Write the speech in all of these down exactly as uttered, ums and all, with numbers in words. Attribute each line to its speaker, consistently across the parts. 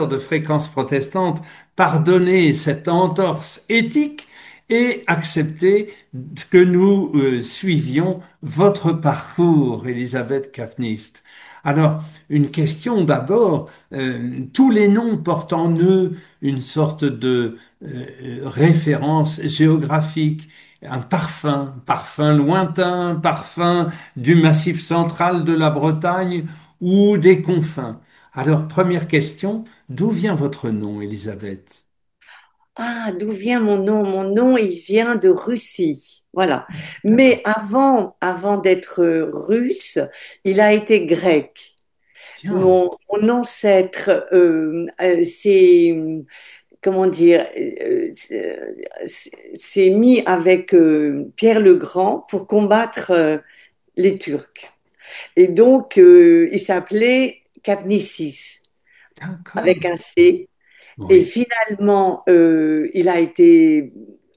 Speaker 1: de Fréquence protestante pardonner cette entorse éthique et accepter que nous euh, suivions votre parcours, Elisabeth Kapnist. Alors, une question d'abord. Euh, tous les noms portent en eux une sorte de euh, référence géographique, un parfum, parfum lointain, parfum du massif central de la Bretagne ou des confins. Alors, première question, d'où vient votre nom, Elisabeth?
Speaker 2: Ah, d'où vient mon nom? Mon nom, il vient de Russie. Voilà.
Speaker 1: D'accord.
Speaker 2: Mais avant, avant d'être euh, russe, il a été grec.
Speaker 1: Bien.
Speaker 2: Mon, mon ancêtre, euh, euh, c'est, comment dire, euh, c'est c'est mis avec euh, Pierre le Grand pour combattre euh, les Turcs. Et donc, euh, il s'appelait Capnicis,
Speaker 1: D'accord.
Speaker 2: avec un C. Et
Speaker 1: Oui.
Speaker 2: finalement, euh, il a été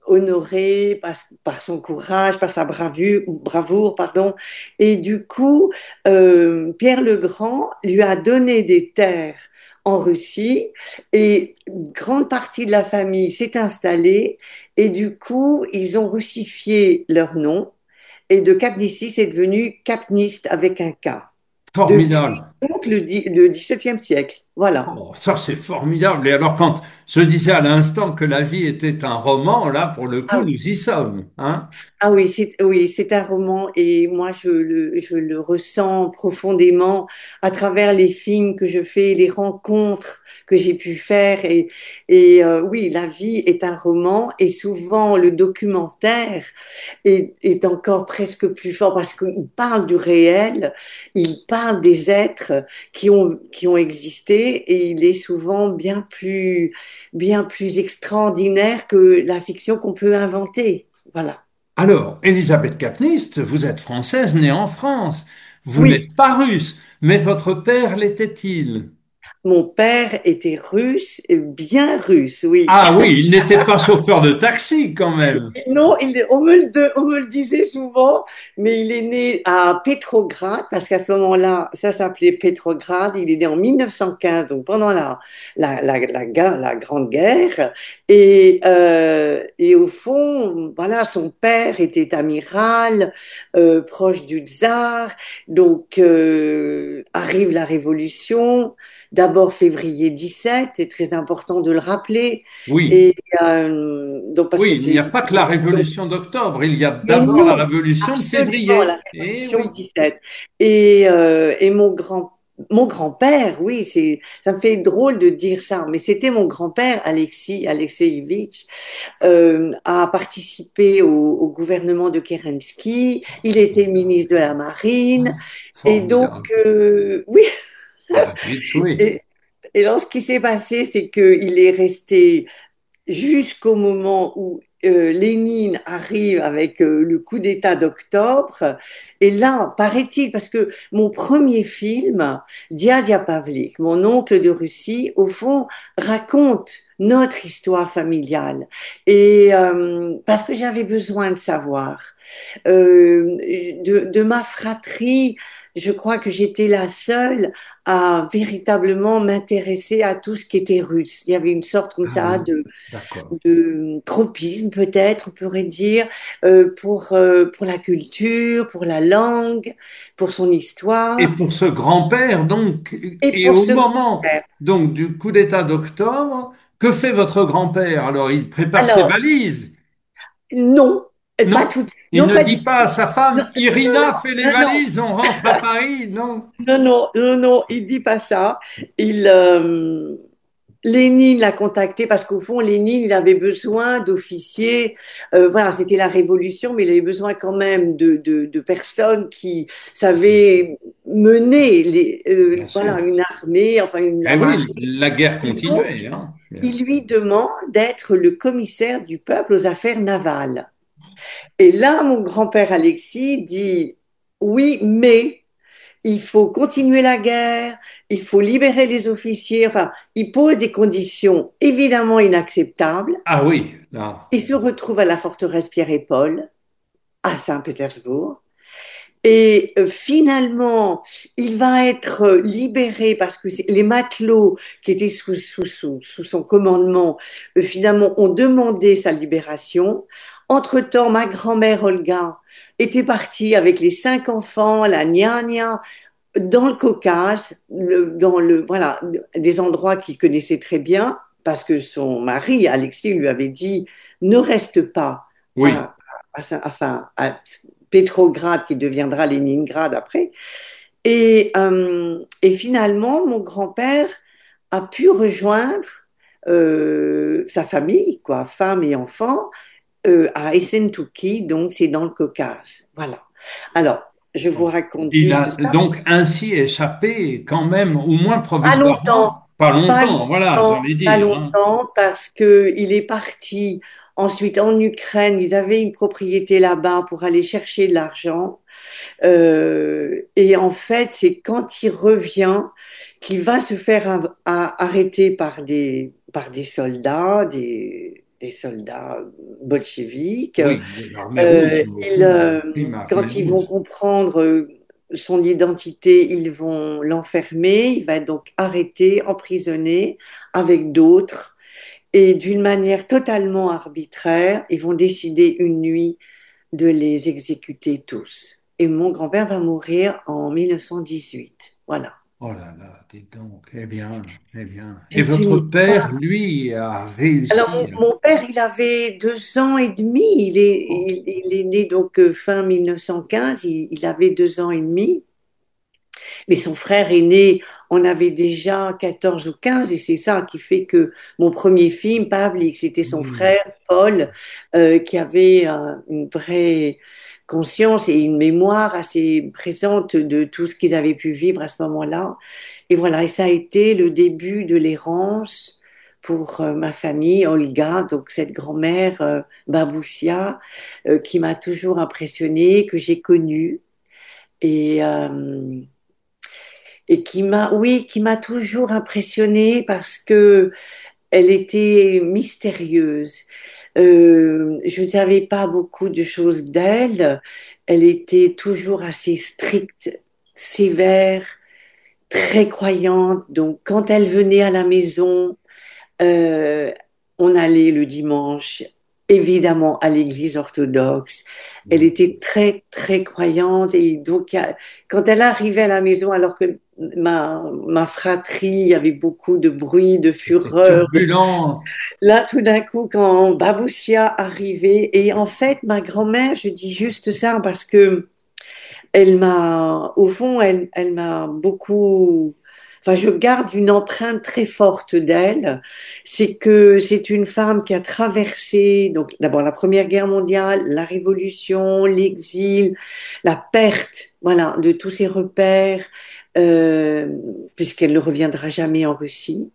Speaker 2: honoré par, par son courage, par sa bravure, bravoure, pardon. Et du coup, euh, Pierre le Grand lui a donné des terres en Russie et une grande partie de la famille s'est installée et du coup, ils ont russifié leur nom et de Capnicis c'est devenu Capniste avec un K. Depuis
Speaker 1: Formidable.
Speaker 2: donc le, dix- le dix-septième siècle. Voilà.
Speaker 1: Oh, ça, c'est formidable. Et alors, quand je disais à l'instant que la vie était un roman, là, pour le
Speaker 2: Ah
Speaker 1: coup,
Speaker 2: oui.
Speaker 1: nous y sommes, hein?
Speaker 2: Ah oui, c'est oui, c'est un roman et moi je le, je le ressens profondément à travers les films que je fais, les rencontres que j'ai pu faire et, et euh, oui, la vie est un roman et souvent le documentaire est, est encore presque plus fort parce qu'il parle du réel, il parle des êtres qui ont, qui ont existé et il est souvent bien plus, bien plus extraordinaire que la fiction qu'on peut inventer. Voilà.
Speaker 1: Alors, Elisabeth Kapnist, vous êtes française née en France. Vous
Speaker 2: Oui,
Speaker 1: n'êtes pas russe, mais votre père l'était-il?
Speaker 2: mon père était russe, et bien russe, oui.
Speaker 1: Ah oui, il n'était pas chauffeur de taxi quand même.
Speaker 2: Non, il, on me le, de- on me le disait souvent, mais il est né à Pétrograd, parce qu'à ce moment-là, ça s'appelait Pétrograd. Il est né en mille neuf cent quinze, donc pendant la, la, la, la, guerre- la Grande Guerre. Et, euh, et au fond, voilà, son père était amiral, euh, proche du tsar. Donc, euh, arrive la Révolution. D'abord février dix-sept, c'est très important de le rappeler.
Speaker 1: Oui,
Speaker 2: Et euh, donc, parce que
Speaker 1: oui, il n'y
Speaker 2: c'est
Speaker 1: a pas que la révolution d'octobre, il y a
Speaker 2: mais
Speaker 1: d'abord la
Speaker 2: non,
Speaker 1: révolution de
Speaker 2: absolument,
Speaker 1: février.
Speaker 2: la
Speaker 1: Eh
Speaker 2: Révolution
Speaker 1: oui.
Speaker 2: dix-sept. Et, euh, et mon grand, mon grand-père, oui, c'est, ça me fait drôle de dire ça, mais c'était mon grand-père, Alexis Alexeïevitch, euh, a participé au, au gouvernement de Kerensky. Il était ministre de la Marine. Et donc,
Speaker 1: Formidable.
Speaker 2: euh, oui,
Speaker 1: Ben, vite, oui.
Speaker 2: et, et alors, ce qui s'est passé, c'est qu'il est resté jusqu'au moment où euh, Lénine arrive avec euh, le coup d'État d'octobre. Et là, paraît-il, parce que mon premier film, Dia Pavlik, mon oncle de Russie, au fond, raconte notre histoire familiale. Et euh, parce que j'avais besoin de savoir euh, de, de ma fratrie, je crois que j'étais la seule à véritablement m'intéresser à tout ce qui était russe. Il y avait une sorte comme
Speaker 1: Ah
Speaker 2: ça
Speaker 1: oui,
Speaker 2: de,
Speaker 1: d'accord.
Speaker 2: de tropisme, peut-être, on pourrait dire, euh, pour, euh, pour la culture, pour la langue, pour son
Speaker 1: Et
Speaker 2: histoire,
Speaker 1: pour ce grand-père, donc,
Speaker 2: et
Speaker 1: et
Speaker 2: pour
Speaker 1: au
Speaker 2: ce
Speaker 1: moment
Speaker 2: grand-père.
Speaker 1: donc du coup d'État d'octobre, que fait votre grand-père? Alors, il prépare ses
Speaker 2: Alors,
Speaker 1: valises.
Speaker 2: non, pas
Speaker 1: Non,
Speaker 2: tout,
Speaker 1: il
Speaker 2: non,
Speaker 1: ne
Speaker 2: pas
Speaker 1: dit
Speaker 2: du
Speaker 1: pas
Speaker 2: tout.
Speaker 1: à sa
Speaker 2: Non,
Speaker 1: femme, Irina fait les
Speaker 2: non, non,
Speaker 1: valises, on rentre à Paris. Non.
Speaker 2: non, non, non, non, il dit pas ça. Il, euh, Lénine l'a contacté parce qu'au fond, Lénine, il avait besoin d'officiers. Euh, voilà, c'était la révolution, mais il avait besoin quand même de, de, de personnes qui savaient mener les, euh,
Speaker 1: Bien sûr.
Speaker 2: voilà, une armée, enfin une,
Speaker 1: Eh
Speaker 2: la
Speaker 1: oui,
Speaker 2: marine.
Speaker 1: la guerre
Speaker 2: Et donc,
Speaker 1: continuait, hein, bien
Speaker 2: il
Speaker 1: sûr.
Speaker 2: lui demande d'être le commissaire du peuple aux affaires navales. Et là, mon grand-père Alexis dit, oui, mais il faut continuer la guerre, il faut libérer les officiers. Enfin, il pose des conditions évidemment inacceptables.
Speaker 1: Ah oui, là.
Speaker 2: Il se retrouve à la forteresse Pierre et Paul, à Saint-Pétersbourg. Et euh, finalement, il va être euh, libéré parce que c'est- les matelots qui étaient sous, sous, sous, sous son commandement, euh, finalement, ont demandé sa libération. Entre-temps, ma grand-mère Olga était partie avec les cinq enfants, la gnagna, dans le Caucase, le- dans le, voilà, des endroits qu'il connaissait très bien, parce que son mari, Alexis, lui avait dit, ne reste pas
Speaker 1: Oui.
Speaker 2: à, à, à- enfin, à Pétrograd, qui deviendra Leningrad après. Et, euh, et finalement, mon grand-père a pu rejoindre euh, sa famille, quoi, femme et enfants, euh, à Essentuki, donc c'est dans le Caucase. Voilà. Alors, je vous raconte
Speaker 1: Il
Speaker 2: juste
Speaker 1: a
Speaker 2: ça.
Speaker 1: donc ainsi échappé quand même, au moins
Speaker 2: Pas longtemps,
Speaker 1: provisoirement, pas
Speaker 2: pas
Speaker 1: longtemps, voilà,
Speaker 2: longtemps,
Speaker 1: j'allais
Speaker 2: pas
Speaker 1: dire, hein.
Speaker 2: longtemps, parce que il est parti ensuite en Ukraine. Ils avaient une propriété là-bas pour aller chercher de l'argent. Euh, et en fait, c'est quand il revient qu'il va se faire av- a- arrêter par des, par des soldats, des, des soldats bolcheviques.
Speaker 1: Oui, de l'armée
Speaker 2: Euh,
Speaker 1: rouge, au
Speaker 2: ils,
Speaker 1: fond,
Speaker 2: euh,
Speaker 1: prime armée
Speaker 2: quand ils vont
Speaker 1: rouge.
Speaker 2: comprendre euh, son identité, ils vont l'enfermer. Il va être donc arrêté, emprisonné avec d'autres. Et d'une manière totalement arbitraire, ils vont décider une nuit de les exécuter tous. Et mon grand-père va mourir en mille neuf cent dix-huit. Voilà.
Speaker 1: Oh là là, dis donc, eh bien, eh bien. Et
Speaker 2: C'est une
Speaker 1: votre père,
Speaker 2: histoire.
Speaker 1: lui, a
Speaker 2: Alors,
Speaker 1: réussi.
Speaker 2: mon, mon père, il avait deux ans et demi. Il est, il, il est né donc euh, fin mille neuf cent quinze. Il, il avait deux ans et demi. Mais son frère est né, on avait déjà quatorze ou quinze. Et c'est ça qui fait que mon premier film, Pavlik, c'était son
Speaker 1: Oui,
Speaker 2: frère, Paul, euh, qui avait euh, une vraie conscience et une mémoire assez présente de tout ce qu'ils avaient pu vivre à ce moment-là. Et voilà, et ça a été le début de l'errance pour euh, ma famille, Olga, donc cette grand-mère euh, Baboussia, euh, qui m'a toujours impressionnée, que j'ai connue et, euh, et qui m'a, oui, qui m'a toujours impressionnée parce que elle était mystérieuse. Euh, je ne savais pas beaucoup de choses d'elle. Elle était toujours assez stricte, sévère, très croyante. Donc, quand elle venait à la maison, euh, on allait le dimanche, évidemment, à l'église orthodoxe. Elle
Speaker 1: oui.
Speaker 2: était très, très croyante. Et donc, à- quand elle arrivait à la maison, alors que ma, ma fratrie, il y avait beaucoup de bruit, de
Speaker 1: C'était
Speaker 2: fureur.
Speaker 1: turbulente.
Speaker 2: Là, tout d'un coup, quand Baboussia arrivait, et en fait, ma grand-mère, je dis juste ça parce que elle m'a, au fond, elle, elle m'a beaucoup, enfin, je garde une empreinte très forte d'elle. C'est que c'est une femme qui a traversé, donc, d'abord la Première Guerre mondiale, la Révolution, l'exil, la perte, voilà, de tous ses repères, euh, puisqu'elle ne reviendra jamais en Russie.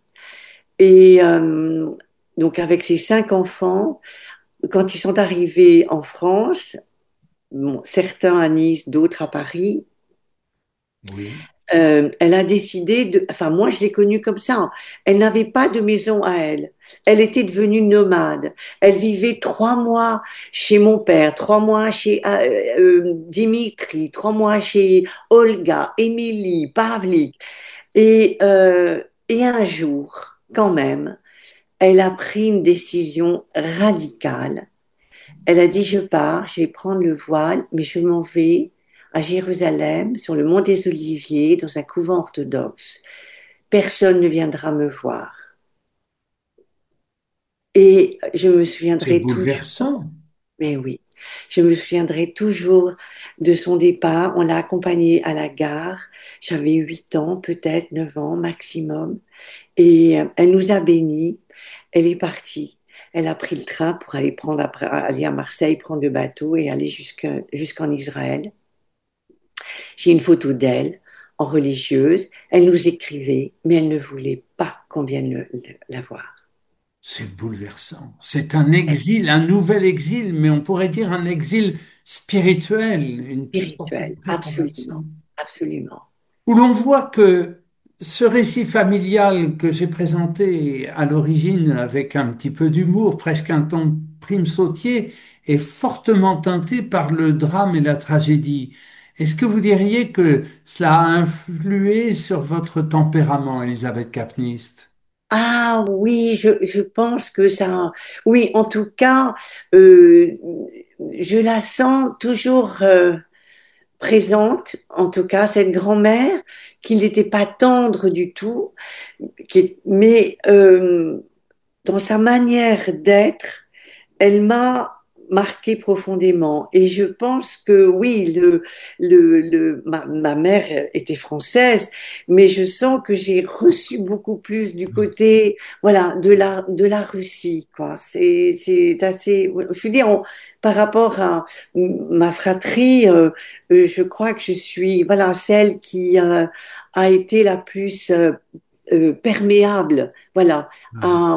Speaker 2: Et, euh, donc, avec ses cinq enfants, quand ils sont arrivés en France, bon, certains à Nice, d'autres à Paris,
Speaker 1: Oui,
Speaker 2: euh, elle a décidé de, enfin moi je l'ai connue comme ça, hein. Elle n'avait pas de maison à elle. Elle était devenue nomade. Elle vivait trois mois chez mon père, trois mois chez euh, euh, Dimitri, trois mois chez Olga, Émilie, Pavlik. Et, euh, et un jour, quand même, elle a pris une décision radicale. Elle a dit, je pars, je vais prendre le voile, mais je m'en vais à Jérusalem, sur le mont des Oliviers, dans un couvent orthodoxe. Personne ne viendra me voir. Et je me
Speaker 1: c'est
Speaker 2: souviendrai toujours,
Speaker 1: bouleversant.
Speaker 2: mais oui, je me souviendrai toujours de son départ. On l'a accompagnée à la gare. J'avais huit ans, peut-être neuf ans maximum. Et euh, elle nous a bénis. Elle est partie. Elle a pris le train pour aller prendre après, aller à Marseille, prendre le bateau et aller jusqu'à- jusqu'en Israël. J'ai une photo d'elle en religieuse. Elle nous écrivait, mais elle ne voulait pas qu'on vienne le- le- la voir.
Speaker 1: C'est bouleversant. C'est un exil, un nouvel exil, mais on pourrait dire un exil spirituel, une toute sorte de
Speaker 2: Spirituelle,
Speaker 1: préparation.
Speaker 2: absolument, absolument.
Speaker 1: Où l'on voit que ce récit familial que j'ai présenté à l'origine avec un petit peu d'humour, presque un ton prime sautier, est fortement teinté par le drame et la tragédie. Est-ce que vous diriez que cela a influé sur votre tempérament, Elisabeth Kapnist?
Speaker 2: Ah oui, je, je pense que ça. Oui, en tout cas, euh, je la sens toujours euh, présente, en tout cas, cette grand-mère qui n'était pas tendre du tout, qui est- mais euh, dans sa manière d'être, elle m'a marqué profondément. Et je pense que oui, le, le, le, ma, ma mère était française, mais je sens que j'ai reçu beaucoup plus du côté, voilà, de la, de la Russie, quoi. C'est, c'est assez, je veux dire, on- par rapport à ma fratrie, euh, euh, je crois que je suis, voilà, celle qui euh, a été la plus euh, euh, perméable, voilà, à,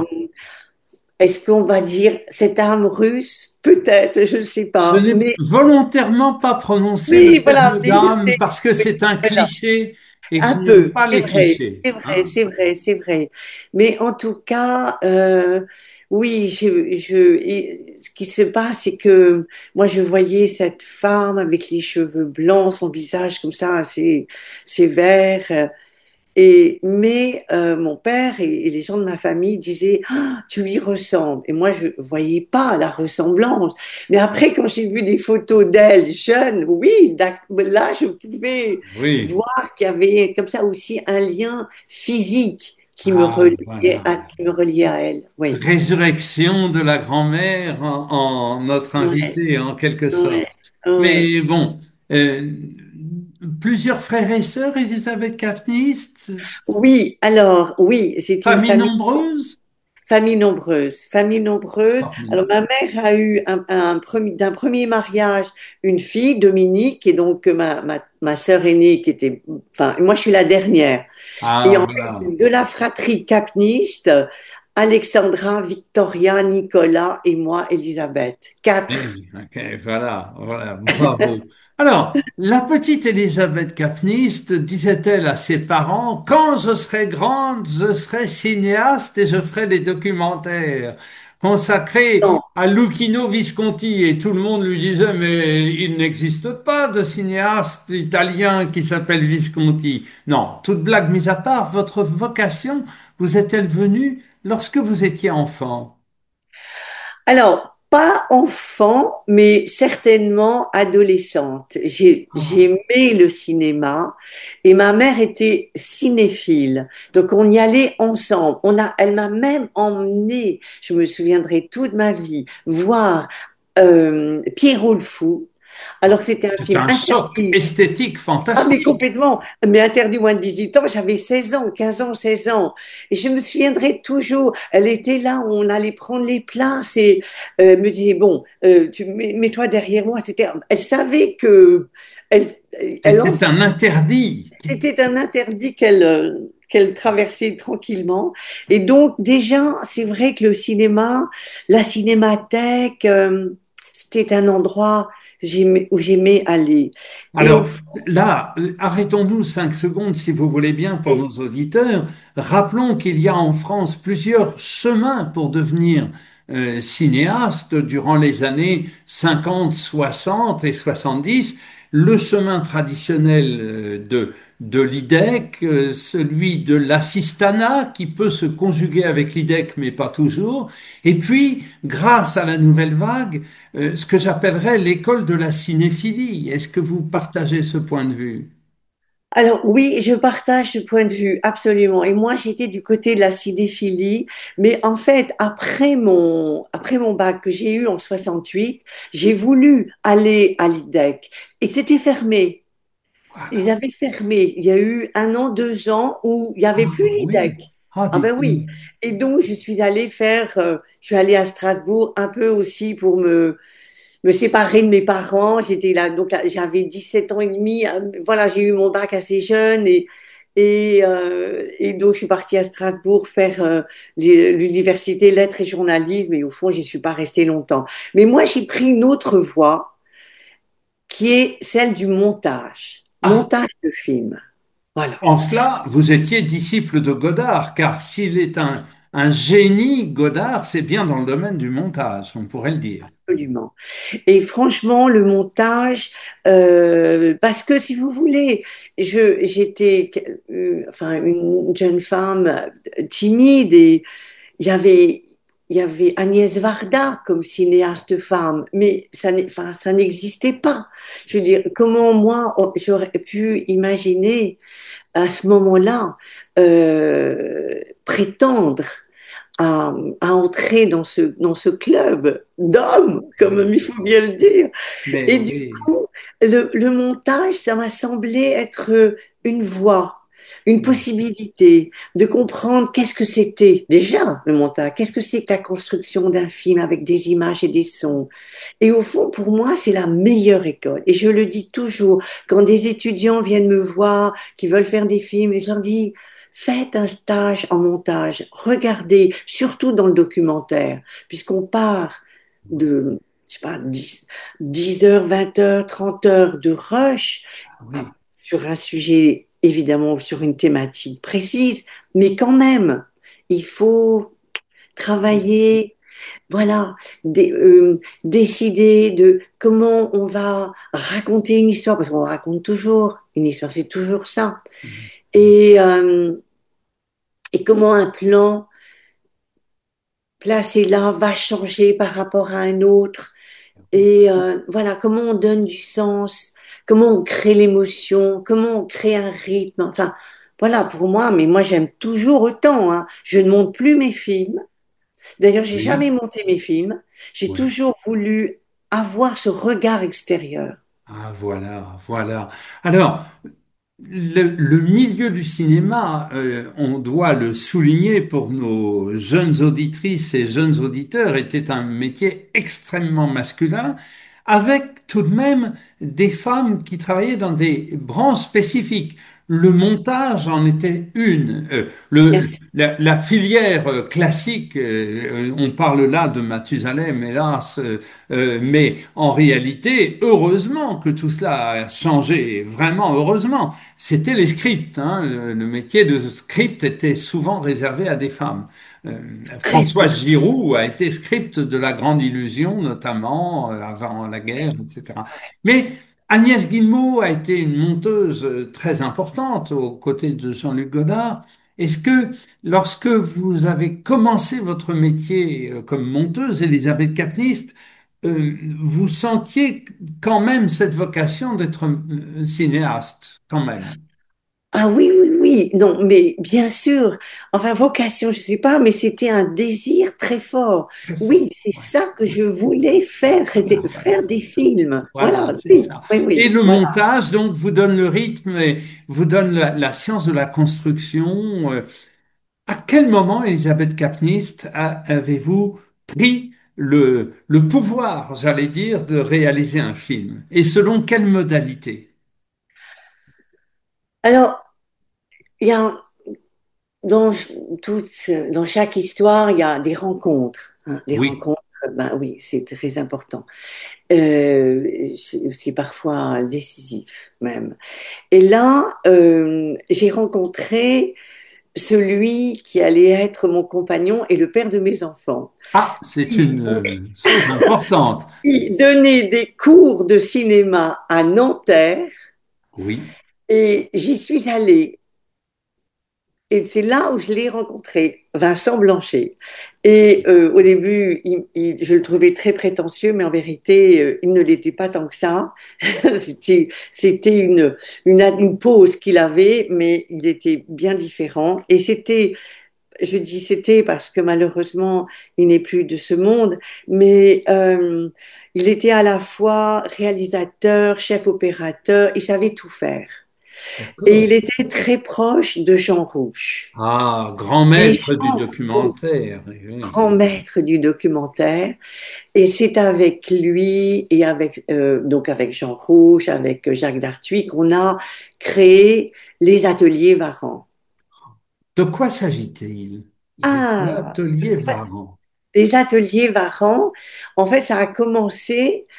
Speaker 2: est-ce qu'on va dire cette âme russe? Peut-être, je ne sais
Speaker 1: Je
Speaker 2: pas.
Speaker 1: n'ai
Speaker 2: Mais
Speaker 1: volontairement pas prononcé le
Speaker 2: oui, voilà,
Speaker 1: terme
Speaker 2: mais je
Speaker 1: d'âme
Speaker 2: sais.
Speaker 1: parce que
Speaker 2: Oui,
Speaker 1: c'est un
Speaker 2: voilà.
Speaker 1: cliché et que
Speaker 2: Un
Speaker 1: je n'aime
Speaker 2: peu,
Speaker 1: pas
Speaker 2: c'est
Speaker 1: les
Speaker 2: vrai,
Speaker 1: clichés,
Speaker 2: c'est vrai,
Speaker 1: hein.
Speaker 2: c'est vrai, c'est vrai. Mais en tout cas, euh, oui, je, je, et ce qui se passe, c'est que moi, je voyais cette femme avec les cheveux blancs, son visage comme ça, assez sévère. Et, mais euh, mon père et, et les gens de ma famille disaient, ah, tu lui ressembles. Et moi, je voyais pas la ressemblance. Mais après, quand j'ai vu des photos d'elle jeune, oui, d'ac- là, je pouvais
Speaker 1: Oui.
Speaker 2: voir qu'il y avait comme ça aussi un lien physique qui me
Speaker 1: Ah,
Speaker 2: reliait
Speaker 1: voilà.
Speaker 2: à, qui me reliait à elle. Oui.
Speaker 1: Résurrection de la grand-mère en, en notre
Speaker 2: Ouais,
Speaker 1: invité, en quelque
Speaker 2: ouais,
Speaker 1: sorte.
Speaker 2: ouais.
Speaker 1: Mais bon, euh, plusieurs frères et sœurs, Elisabeth Kapnist,
Speaker 2: Oui, alors, oui, c'était une
Speaker 1: famille
Speaker 2: famille.
Speaker 1: nombreuse?
Speaker 2: Famille nombreuse, famille nombreuse. Alors,
Speaker 1: Formidable.
Speaker 2: ma mère a eu un, un premier, d'un premier mariage une fille, Dominique, et donc euh, ma, ma, ma sœur aînée qui était, enfin, moi je suis la dernière. Et
Speaker 1: Ah,
Speaker 2: en
Speaker 1: voilà.
Speaker 2: fait, de la fratrie capniste, Alexandra, Victoria, Nicolas et moi, Elisabeth. Quatre.
Speaker 1: Oui, ok, voilà, voilà, bravo. Alors, la petite Elisabeth Kapnist disait-elle à ses parents, quand je serai grande, je serai cinéaste et je ferai des documentaires consacrés
Speaker 2: Non.
Speaker 1: à Luchino Visconti. Et tout le monde lui disait, mais il n'existe pas de cinéaste italien qui s'appelle Visconti. Non, toute blague mise à part, votre vocation vous est-elle venue lorsque vous étiez enfant?
Speaker 2: Alors, pas enfant, mais certainement adolescente. J'ai,
Speaker 1: Ah,
Speaker 2: j'aimais le cinéma et ma mère était cinéphile. Donc, on y allait ensemble. On a, elle m'a même emmenée, je me souviendrai toute ma vie, voir euh, Pierrot le Fou. Alors,
Speaker 1: ah,
Speaker 2: c'était un
Speaker 1: c'est
Speaker 2: film
Speaker 1: un choc
Speaker 2: interdit.
Speaker 1: esthétique
Speaker 2: Ah, mais
Speaker 1: fantastique.
Speaker 2: complètement. Mais interdit moins de dix-huit ans, j'avais seize ans, quinze ans, seize ans. Et je me souviendrai toujours, elle était là, on allait prendre les places et euh, elle me disait, bon, euh, tu mets- mets-toi derrière moi. C'était, elle savait que elle, elle en
Speaker 1: C'était un interdit.
Speaker 2: c'était un interdit qu'elle euh, qu'elle traversait tranquillement. Et donc, déjà, c'est vrai que le cinéma, la cinémathèque, euh, c'était un endroit j'aimais- où j'aimais aller. Et au
Speaker 1: Alors là, euh, arrêtons-nous cinq secondes si vous voulez bien pour
Speaker 2: fond,
Speaker 1: nos auditeurs. Rappelons qu'il y a en France plusieurs chemins pour devenir euh, cinéaste durant les années cinquante, soixante et soixante-dix. Le chemin traditionnel euh, de, de l'I D E C, euh, celui de l'assistanat qui peut se conjuguer avec l'I D E C mais pas toujours. Et puis, grâce à la nouvelle vague, euh, ce que j'appellerais l'école de la cinéphilie. Est-ce que vous partagez ce point de vue?
Speaker 2: alors oui, je partage ce point de vue absolument. Et moi, j'étais du côté de la cinéphilie, mais en fait, après mon après mon bac que j'ai eu en soixante-huit, j'ai voulu aller à l'I D E C et c'était fermé. Ils
Speaker 1: Voilà.
Speaker 2: avaient fermé. Il y a eu un an, deux ans où il n'y avait
Speaker 1: Ah
Speaker 2: plus
Speaker 1: oui.
Speaker 2: l'I D E C.
Speaker 1: Ah,
Speaker 2: Ah
Speaker 1: dites
Speaker 2: ben oui.
Speaker 1: donc.
Speaker 2: Et donc, je suis allée faire, euh, je suis allée à Strasbourg un peu aussi pour me me séparer de mes parents. J'étais là, donc là, j'avais dix-sept ans et demi. euh, Voilà, j'ai eu mon bac assez jeune et, et, euh, et donc je suis partie à Strasbourg faire euh, l'université lettres et journalisme. Et au fond, j'y suis pas restée longtemps. Mais moi, j'ai pris une autre voie qui est celle du montage,
Speaker 1: Ah,
Speaker 2: montage de films. Voilà.
Speaker 1: en cela, vous étiez disciple de Godard, car s'il est un, un génie, Godard, c'est bien dans le domaine du montage, on pourrait le dire.
Speaker 2: Absolument. Et franchement, le montage, euh, parce que si vous voulez, je, j'étais, euh, enfin, une jeune femme euh, timide et il y avait, il y avait Agnès Varda comme cinéaste femme, mais ça, n'est- enfin, ça n'existait pas. Je veux dire, comment moi, on- j'aurais pu imaginer à ce moment-là euh, prétendre à, à entrer dans ce, dans ce club d'hommes, comme il faut bien le dire.
Speaker 1: Mais
Speaker 2: Et du
Speaker 1: oui,
Speaker 2: coup, le, le montage, ça m'a semblé être une voie, une possibilité de comprendre qu'est-ce que c'était déjà le montage, qu'est-ce que c'est que la construction d'un film avec des images et des sons. Et au fond, pour moi, c'est la meilleure école. Et je le dis toujours, quand des étudiants viennent me voir, qui veulent faire des films, je leur dis, faites un stage en montage, regardez, surtout dans le documentaire, puisqu'on part de, je sais pas, dix, dix heures, vingt heures, trente heures de rush
Speaker 1: oui,
Speaker 2: sur un sujet, évidemment, sur une thématique précise, mais quand même, il faut travailler, voilà, dé- euh, décider de comment on va raconter une histoire, parce qu'on raconte toujours une histoire, c'est toujours ça. Et, euh, et comment un plan placé là va changer par rapport à un autre. Et euh, voilà, comment on donne du sens, comment on crée l'émotion, comment on crée un rythme. Enfin, voilà, pour moi, mais moi j'aime toujours autant, hein. Je ne monte plus mes films. D'ailleurs, j'ai
Speaker 1: oui,
Speaker 2: jamais monté mes films. J'ai
Speaker 1: oui.
Speaker 2: toujours voulu avoir ce regard extérieur.
Speaker 1: Ah, voilà, voilà. Alors, Le, le milieu du cinéma, euh, on doit le souligner pour nos jeunes auditrices et jeunes auditeurs, était un métier extrêmement masculin, avec tout de même des femmes qui travaillaient dans des branches spécifiques. Le montage en était une. Euh,
Speaker 2: Bien
Speaker 1: le,
Speaker 2: sûr,
Speaker 1: la, la filière euh, classique, euh, euh, on parle là de Mathusalem, hélas, euh, euh, mais en réalité, heureusement que tout cela a changé, vraiment heureusement. C'était les scripts, hein. Le, le métier de script était souvent réservé à des femmes. Euh,
Speaker 2: très
Speaker 1: François Giroud a été script de La Grande Illusion, notamment euh, avant la guerre, et cetera. Mais Agnès Guillemot a été une monteuse euh, très importante aux côtés de Jean-Luc Godard. Est-ce que lorsque vous avez commencé votre métier euh, comme monteuse, Elisabeth Capnist, euh, vous sentiez quand même cette vocation d'être euh, cinéaste, quand même?
Speaker 2: ah oui, oui, oui, non, mais bien sûr, enfin, vocation, je ne sais pas, mais c'était un désir très fort.
Speaker 1: Très
Speaker 2: Oui,
Speaker 1: fort.
Speaker 2: c'est
Speaker 1: Ouais.
Speaker 2: ça que je voulais faire, c'était
Speaker 1: Voilà, voilà,
Speaker 2: faire des films.
Speaker 1: voilà,
Speaker 2: Voilà,
Speaker 1: c'est
Speaker 2: oui,
Speaker 1: ça.
Speaker 2: oui,
Speaker 1: Et
Speaker 2: oui,
Speaker 1: le
Speaker 2: voilà.
Speaker 1: montage, donc, vous donne le rythme et vous donne la, la science de la construction. Euh, À quel moment, Elisabeth Kapnist, a- avez-vous pris le, le pouvoir, j'allais dire, de réaliser un film? Et selon quelle modalité?
Speaker 2: Alors, il y a, dans, toute, dans chaque histoire, il y a des rencontres, hein, des
Speaker 1: Oui.
Speaker 2: rencontres, ben oui, c'est très important. Euh, c'est c'est parfois décisif même. Et là, euh, j'ai rencontré celui qui allait être mon compagnon et le père de mes enfants.
Speaker 1: Ah, c'est
Speaker 2: Il,
Speaker 1: une euh, chose importante.
Speaker 2: il donnait des cours de cinéma à Nanterre
Speaker 1: Oui.
Speaker 2: et j'y suis allée. Et c'est là où je l'ai rencontré, Vincent Blanchet. Et euh, au début, il- il- je le trouvais très prétentieux, mais en vérité, euh, il ne l'était pas tant que ça. C'était, c'était une, une, une pose qu'il avait, mais il était bien différent. Et c'était, je dis c'était parce que malheureusement, il n'est plus de ce monde, mais euh, il était à la fois réalisateur, chef opérateur, il savait tout faire. Et
Speaker 1: D'accord.
Speaker 2: il était très proche de Jean Rouch.
Speaker 1: Ah, grand
Speaker 2: Et
Speaker 1: maître du
Speaker 2: Jean Rouch,
Speaker 1: documentaire. Oui.
Speaker 2: grand maître du documentaire, et c'est avec lui et avec euh, donc avec Jean Rouch, avec Jacques Dartuy qu'on a créé les ateliers Varan.
Speaker 1: De quoi s'agit-il? Les
Speaker 2: Ah,
Speaker 1: ateliers Varan.
Speaker 2: les ateliers Varan, en fait, ça a commencé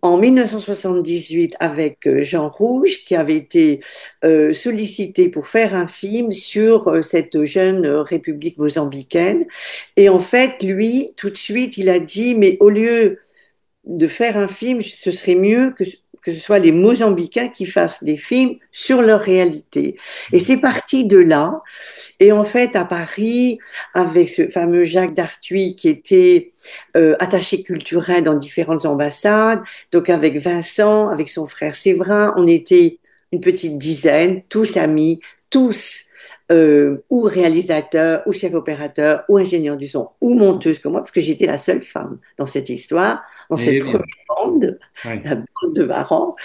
Speaker 2: en mille neuf cent soixante-dix-huit avec euh, Jean Rouge, qui avait été euh, sollicité pour faire un film sur euh, cette jeune euh, république mozambicaine. Et en fait, lui, tout de suite, il a dit, mais au lieu de faire un film, ce serait mieux que, que ce soit les Mozambicains qui fassent des films sur leur réalité. Et c'est parti de là. Et en fait, à Paris, avec ce fameux Jacques Darthuis qui était euh, attaché culturel dans différentes ambassades, donc avec Vincent, avec son frère Séverin, on était une petite dizaine, tous amis, tous euh, ou réalisateurs, ou chefs opérateurs, ou ingénieurs du son, ou monteuses comme moi, parce que j'étais la seule femme dans cette histoire, dans cette
Speaker 1: Eh
Speaker 2: première
Speaker 1: bien,
Speaker 2: bande,
Speaker 1: oui.
Speaker 2: la bande de Varan.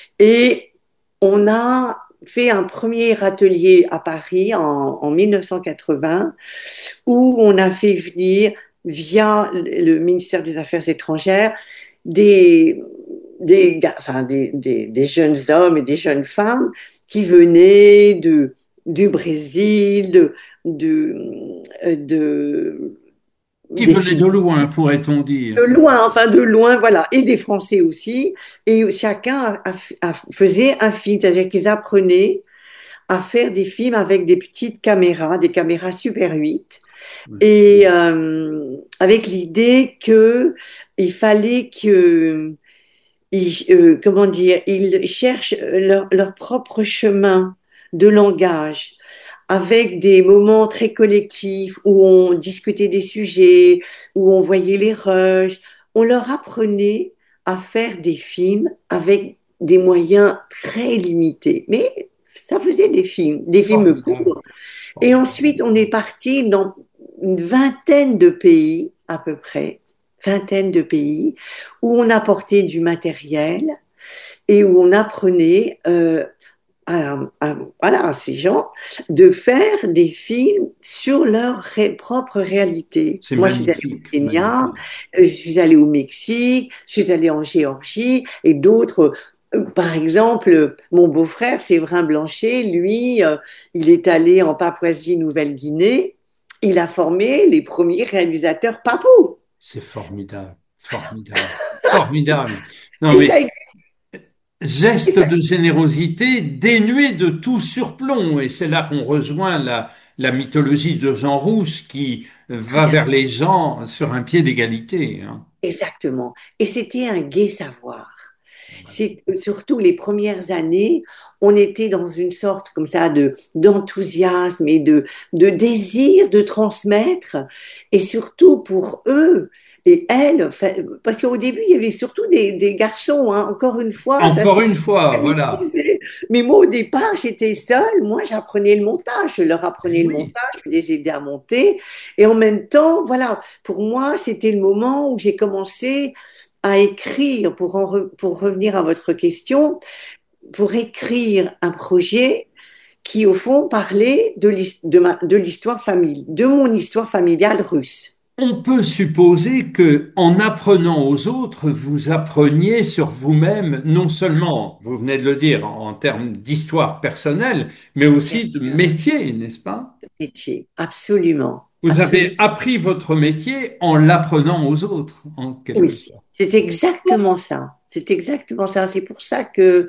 Speaker 2: Et on a fait un premier atelier à Paris en, en mille neuf cent quatre-vingts où on a fait venir, via le ministère des Affaires étrangères, des, des, enfin, des, des, des jeunes hommes et des jeunes femmes qui venaient de, du Brésil, de, de, de,
Speaker 1: Qui
Speaker 2: des
Speaker 1: venait
Speaker 2: filles
Speaker 1: de loin, pourrait-on dire.
Speaker 2: de loin, enfin de loin, voilà, et des Français aussi. Et chacun a, a- a- faisait un film, c'est-à-dire qu'ils apprenaient à faire des films avec des petites caméras, des caméras Super huit,
Speaker 1: Oui.
Speaker 2: et euh, avec l'idée que il fallait que, ils, euh, comment dire, ils cherchent leur, leur propre chemin de langage avec des moments très collectifs où on discutait des sujets, où on voyait les rushs. On leur apprenait à faire des films avec des moyens très limités. Mais ça faisait des films, des films
Speaker 1: Formidable.
Speaker 2: courts. Et
Speaker 1: Formidable.
Speaker 2: ensuite, on est parti dans une vingtaine de pays, à peu près, vingtaine de pays, où on apportait du matériel et où on apprenait euh, à, à- voilà, à ces gens de faire des films sur leur ré- propre réalité.
Speaker 1: C'est
Speaker 2: Moi, je suis allée au
Speaker 1: magnifique,
Speaker 2: Kenya,
Speaker 1: magnifique.
Speaker 2: euh, je suis allée au Mexique, je suis allée en Géorgie et d'autres. euh, Par exemple, mon beau-frère, Séverin Blanchet, lui, euh, il est allé en Papouasie-Nouvelle-Guinée. Il a formé les premiers réalisateurs papous.
Speaker 1: C'est formidable, formidable, formidable. Non,
Speaker 2: Et ça
Speaker 1: mais
Speaker 2: existe.
Speaker 1: geste de générosité dénué de tout surplomb. Et c'est là qu'on rejoint la, la mythologie de Jean Rouge qui
Speaker 2: Tout
Speaker 1: va
Speaker 2: à
Speaker 1: vers
Speaker 2: fait.
Speaker 1: les gens sur un pied d'égalité, hein.
Speaker 2: Exactement. Et c'était un gai savoir. C'est surtout les premières années, on était dans une sorte comme ça de d'enthousiasme et de de désir de transmettre, et surtout pour eux et elles, enfin, parce qu'au début il y avait surtout des, des garçons, hein. Encore une fois, ça
Speaker 1: Encore
Speaker 2: s'est
Speaker 1: une fois, voilà.
Speaker 2: organisé. Mais moi au départ j'étais seule, moi j'apprenais le montage, je leur
Speaker 1: Eh
Speaker 2: apprenais le
Speaker 1: oui,
Speaker 2: montage, je les aidais à monter, et en même temps, voilà, pour moi c'était le moment où j'ai commencé à écrire, pour, en re- pour revenir à votre question, pour écrire un projet qui, au fond, parlait de l'his- de ma- de l'histoire familiale, de mon histoire familiale russe.
Speaker 1: on peut supposer que, en apprenant aux autres, vous appreniez sur vous-même, non seulement, vous venez de le dire, en, en termes d'histoire personnelle, mais
Speaker 2: Bien
Speaker 1: aussi de
Speaker 2: sûr,
Speaker 1: métier, n'est-ce pas?
Speaker 2: métier, absolument,
Speaker 1: Vous
Speaker 2: absolument.
Speaker 1: avez appris votre métier en l'apprenant aux autres, en quelque
Speaker 2: Oui,
Speaker 1: sorte.
Speaker 2: c'est exactement ça. C'est exactement ça. C'est pour ça que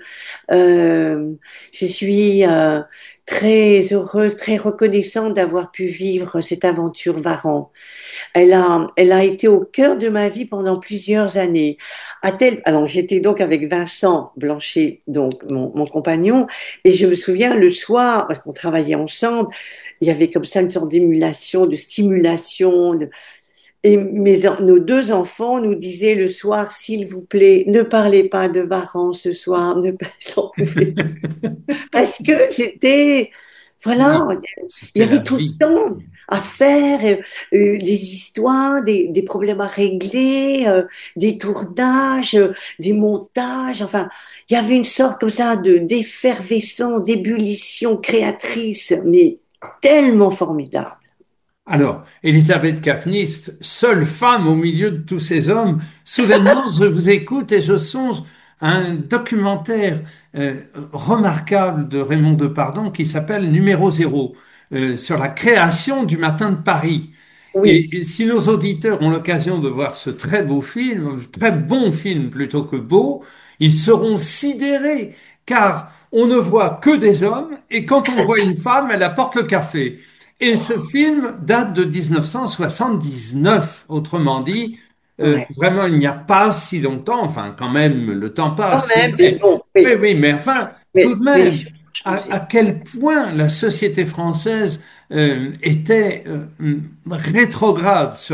Speaker 2: euh, je suis euh, très heureuse, très reconnaissante d'avoir pu vivre cette aventure Varan. Elle a, elle a été au cœur de ma vie pendant plusieurs années. À tel, alors j'étais donc avec Vincent Blanchet, donc mon, mon compagnon, et je me souviens le soir, parce qu'on travaillait ensemble, il y avait comme ça une sorte d'émulation, de stimulation. de- et mes, en- nos deux enfants nous disaient le soir, s'il vous plaît, ne parlez pas de Varan ce soir, ne pas, j'en pouvais parce que c'était, voilà,
Speaker 1: Oui,
Speaker 2: il y
Speaker 1: c'était la
Speaker 2: avait tout le
Speaker 1: vie.
Speaker 2: temps à faire, euh, euh, des histoires, des, des problèmes à régler, euh, des tournages, euh, des montages, enfin, il y avait une sorte comme ça de d'effervescence, d'ébullition créatrice, mais tellement formidable.
Speaker 1: Alors, Elisabeth Kafnist, seule femme au milieu de tous ces hommes, soudainement, je vous écoute et je songe à un documentaire euh, remarquable de Raymond Depardon qui s'appelle Numéro Zéro, euh, sur la création du Matin de Paris.
Speaker 2: Oui,
Speaker 1: Et, et si nos auditeurs ont l'occasion de voir ce très beau film, très bon film plutôt que beau, ils seront sidérés, car on ne voit que des hommes, et quand on voit une femme, elle apporte le café. Et ce film date de mille neuf cent soixante-dix-neuf, autrement dit, euh,
Speaker 2: ouais.
Speaker 1: vraiment il n'y a pas si longtemps, enfin quand même le temps
Speaker 2: Quand
Speaker 1: passe, c'est
Speaker 2: même, mais
Speaker 1: vrai.
Speaker 2: bon,
Speaker 1: Oui,
Speaker 2: oui,
Speaker 1: oui, mais enfin, tout
Speaker 2: mais,
Speaker 1: de
Speaker 2: mais les
Speaker 1: même,
Speaker 2: choses ont
Speaker 1: à, à
Speaker 2: changé.
Speaker 1: quel point la société française euh, était euh, rétrograde sur